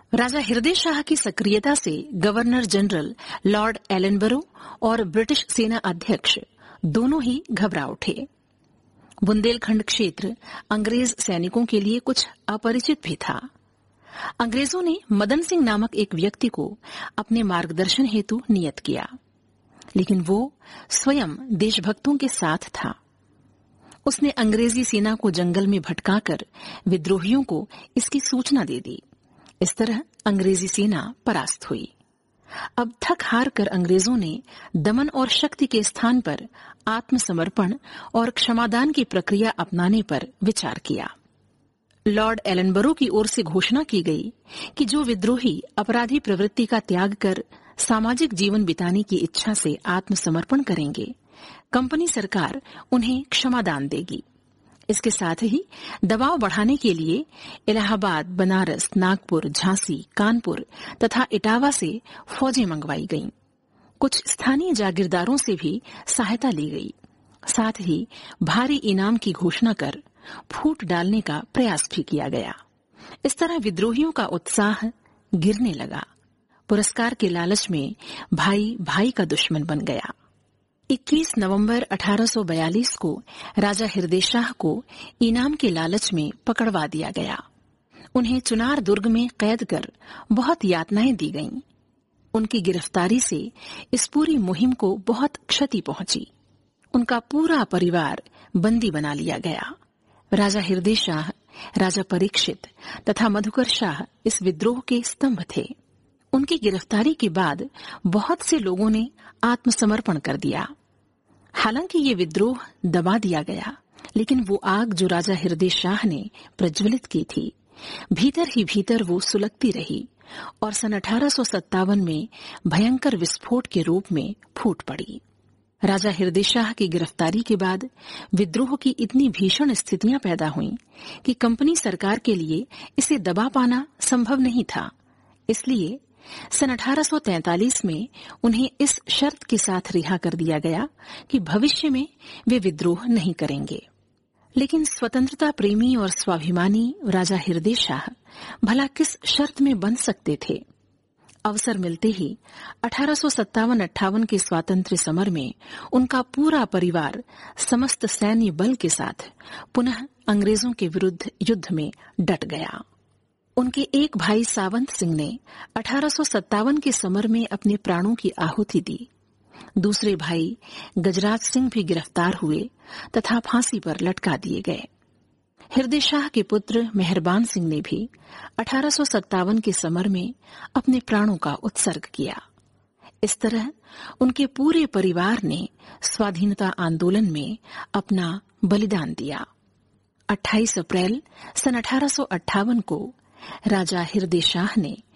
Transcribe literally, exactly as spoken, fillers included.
राजा हृदय शाह की सक्रियता से गवर्नर जनरल लॉर्ड एलनबरो और ब्रिटिश सेना अध्यक्ष दोनों ही घबरा उठे। बुंदेलखंड क्षेत्र अंग्रेज सैनिकों के लिए कुछ अपरिचित भी था। अंग्रेजों ने मदन सिंह नामक एक व्यक्ति को अपने मार्गदर्शन हेतु नियत किया, लेकिन वो स्वयं देशभक्तों के साथ था। उसने अंग्रेजी सेना को जंगल में भटकाकर विद्रोहियों को इसकी सूचना दे दी। इस तरह अंग्रेजी सेना परास्त हुई। अब थक हार कर अंग्रेजों ने दमन और शक्ति के स्थान पर आत्मसमर्पण और क्षमादान की प्रक्रिया अपनाने पर विचार किया। लॉर्ड एलनबरो की ओर से घोषणा की गई कि जो विद्रोही अपराधी प्रवृत्ति का त्याग कर सामाजिक जीवन बिताने की इच्छा से आत्मसमर्पण करेंगे, कंपनी सरकार उन्हें क्षमादान देगी। इसके साथ ही दबाव बढ़ाने के लिए इलाहाबाद, बनारस, नागपुर, झांसी, कानपुर तथा इटावा से फौजें मंगवाई गईं। कुछ स्थानीय जागीरदारों से भी सहायता ली गई। साथ ही भारी इनाम की घोषणा कर फूट डालने का प्रयास भी किया गया। इस तरह विद्रोहियों का उत्साह गिरने लगा। पुरस्कार के लालच में भाई भाई का दुश्मन बन गया। इक्कीस नवंबर अठारह सौ बयालीस को राजा हृदय शाह को इनाम के लालच में पकड़वा दिया गया। उन्हें चुनार दुर्ग में कैद कर बहुत यातनाएं दी गईं। उनकी गिरफ्तारी से इस पूरी मुहिम को बहुत क्षति पहुंची। उनका पूरा परिवार बंदी बना लिया गया। राजा हृदय शाह, राजा परीक्षित तथा मधुकर शाह इस विद्रोह के स्तंभ थे। उनकी गिरफ्तारी के बाद बहुत से लोगों ने आत्मसमर्पण कर दिया। हालांकि ये विद्रोह दबा दिया गया, लेकिन वो आग जो राजा हृदय शाह ने प्रज्वलित की थी, भीतर ही भीतर वो सुलगती रही और सन अठारह सौ सत्तावन में भयंकर विस्फोट के रूप में फूट पड़ी। राजा हृदय शाह की गिरफ्तारी के बाद विद्रोह की इतनी भीषण स्थितियां पैदा हुईं कि कंपनी सरकार के लिए इसे दबा पाना संभव नहीं था। इसलिए सन अठारह सौ तैंतालीस में उन्हें इस शर्त के साथ रिहा कर दिया गया कि भविष्य में वे विद्रोह नहीं करेंगे। लेकिन स्वतंत्रता प्रेमी और स्वाभिमानी राजा हृदय शाह भला किस शर्त में बंध सकते थे? अवसर मिलते ही अठारह सौ सत्तावन अट्ठावन के स्वातंत्र्य समर में उनका पूरा परिवार समस्त सैन्य बल के साथ पुनः अंग्रेजों के विरुद्ध युद्ध में डट गया। उनके एक भाई सावंत सिंह ने अठारह सौ सत्तावन के समर में अपने प्राणों की आहुति दी। दूसरे भाई गजराज सिंह भी गिरफ्तार हुए तथा फांसी पर लटका दिए गए। हृदय शाह के पुत्र मेहरबान सिंह ने भी अठारह सौ सत्तावन के समर में अपने प्राणों का उत्सर्ग किया। इस तरह उनके पूरे परिवार ने स्वाधीनता आंदोलन में अपना बलिदान दिया। अट्ठाईस अप्रैल सन अठारह सौ अट्ठावन को राजा हृदय शाह ने